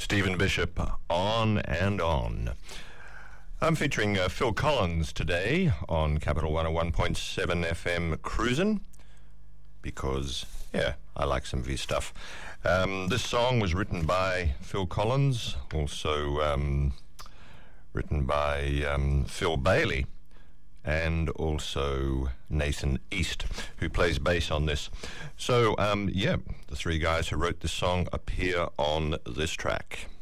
Stephen Bishop, On and On. I'm featuring Phil Collins today on Capital 101.7 FM Cruisin', because, I like some of his stuff. This song was written by Phil Collins, also written by Phil Bailey, and also Nathan East, who plays bass on this. So, the three guys who wrote this song appear on this track.